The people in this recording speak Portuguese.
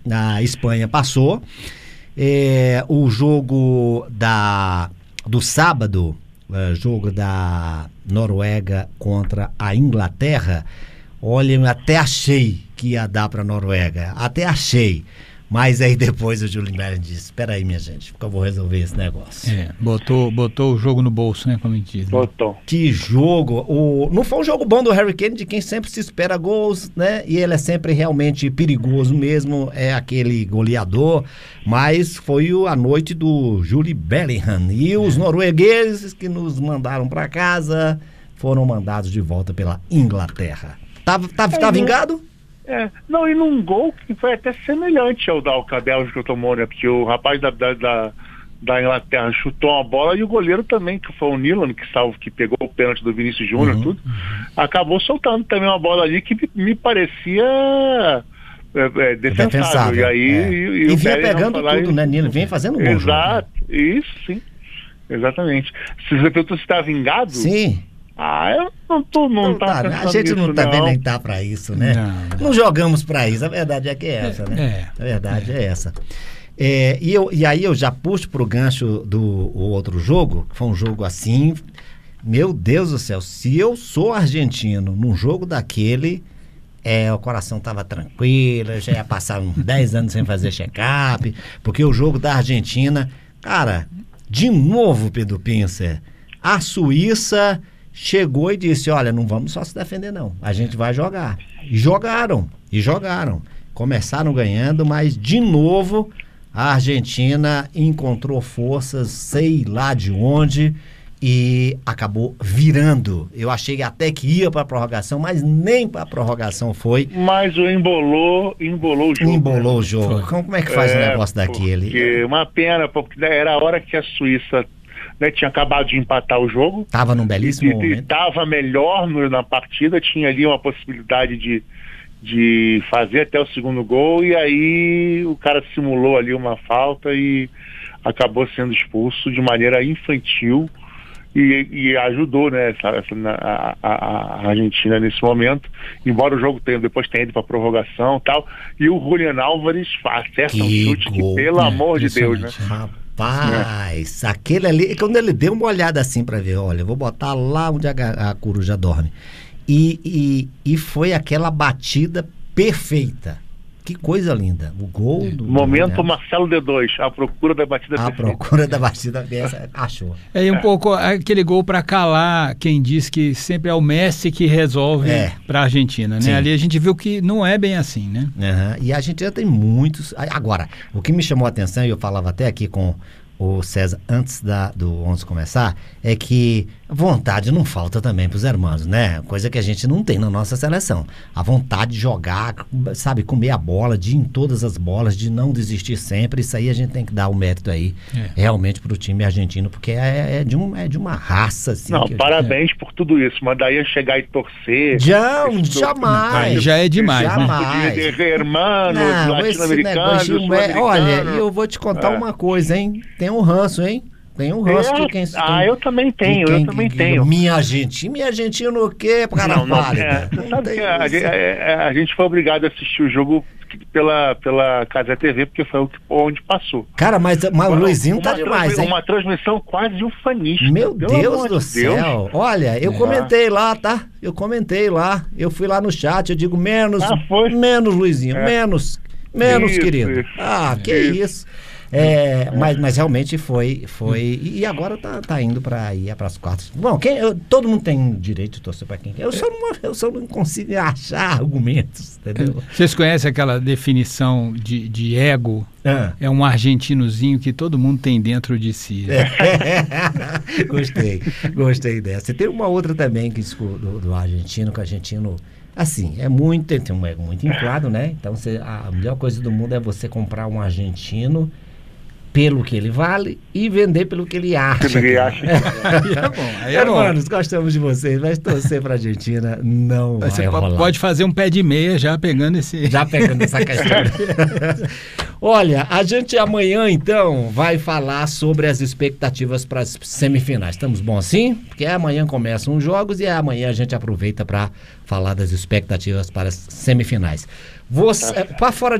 a Espanha passou. O jogo do sábado, jogo da Noruega contra a Inglaterra, olha, eu até achei que ia dar para a Noruega, até achei. Mas aí depois o Júlio Bellingham disse, espera aí, minha gente, porque eu vou resolver esse negócio. Botou o jogo no bolso, né, como a gente diz. Né? Botou. Que jogo! Não foi um jogo bom do Harry Kane, de quem sempre se espera gols, né? E ele é sempre realmente perigoso mesmo, é aquele goleador, mas foi a noite do Júlio Bellingham. E os noruegueses que nos mandaram para casa foram mandados de volta pela Inglaterra. Tá vingado? Não, e num gol que foi até semelhante ao que a Bélgica tomou, né? Porque o rapaz da Inglaterra chutou uma bola e o goleiro também, que foi o Nilan, que pegou o pênalti do Vinícius Júnior, acabou soltando também uma bola ali que me parecia defensável. E aí e vinha pegando tudo, né, Nilan? Vinha fazendo gol. Exato, isso, sim. Exatamente. Se você perguntou se está vingado? Sim. Eu não tá a gente não tá vendo nem tá pra isso, né? Não jogamos pra isso, a verdade é que é essa, né? A verdade é essa. E aí eu já puxo pro gancho do outro jogo, que foi um jogo assim, meu Deus do céu, se eu sou argentino num jogo daquele, o coração tava tranquilo, já ia passar uns 10 anos sem fazer check-up, porque o jogo da Argentina, cara, de novo, Pedro Pincer, a Suíça chegou e disse, olha, não vamos só se defender não, a gente vai jogar. E jogaram. Começaram ganhando, mas de novo a Argentina encontrou forças, sei lá de onde, e acabou virando. Eu achei até que ia para a prorrogação, mas nem para a prorrogação foi. Mas embolou o jogo. Embolou o jogo. Como é que faz um negócio daquele? Uma pena, porque era a hora que a Suíça tinha acabado de empatar o jogo. Estava num belíssimo momento. Estava melhor na partida, tinha ali uma possibilidade de fazer até o segundo gol, e aí o cara simulou ali uma falta e acabou sendo expulso de maneira infantil e ajudou, né, a Argentina nesse momento, embora o jogo depois tenha ido para prorrogação e tal, e o Julián Álvares acerta um chute que, pelo amor de Deus, né? Rapaz, aquele ali, quando ele deu uma olhada assim para ver, olha, eu vou botar lá onde a coruja dorme. E foi aquela batida perfeita. Que coisa linda. O gol do... Momento Marcelo D2, a procura da batida perfeita. A procura da batida perfeita, achou. Um pouco aquele gol para calar quem diz que sempre é o Messi que resolve para a Argentina, né? Sim. Ali a gente viu que não é bem assim, né? E a Argentina tem muitos... Agora, o que me chamou a atenção, e eu falava até aqui com o César, antes do 11 começar, é que vontade não falta também para os hermanos, né? Coisa que a gente não tem na nossa seleção. A vontade de jogar, sabe, comer a bola, de ir em todas as bolas, de não desistir sempre. Isso aí a gente tem que dar o mérito aí, realmente, para o time argentino, porque é de uma raça, assim. Não, parabéns por tudo isso, mas daí chegar e torcer... Jamais! Já é demais, né? Hermanos, latino-americanos, olha, eu vou te contar uma coisa, hein? Tem um ranço, hein? Tem um ranço de quem... eu também tenho. Minha Argentina o quê? A gente foi obrigado a assistir o jogo pela Cazé TV, porque foi onde passou. Cara, mas o Luizinho tá demais, hein? Uma transmissão quase ufanista. Meu Deus do céu. Olha, eu comentei lá, tá? Eu fui lá no chat, eu digo menos Luizinho, menos, querido. Isso. Mas realmente foi e agora tá indo para ir para as quartas. Bom, todo mundo tem direito de torcer para quem quer. Eu só não consigo achar argumentos, entendeu? Vocês conhecem aquela definição de ego? É um argentinozinho que todo mundo tem dentro de si. Gostei dessa. Tem uma outra também que do argentino, que o argentino, assim, tem um ego muito inflado, né? Então a melhor coisa do mundo é você comprar um argentino pelo que ele vale e vender pelo que ele acha. Hermanos, gostamos de vocês, mas torcer pra Argentina não vai rolar. Pode fazer um pé de meia já pegando essa questão. Olha, a gente amanhã então vai falar sobre as expectativas para as semifinais. Estamos bom assim? Porque amanhã começam os jogos e amanhã a gente aproveita para falar das expectativas para as semifinais. Para fora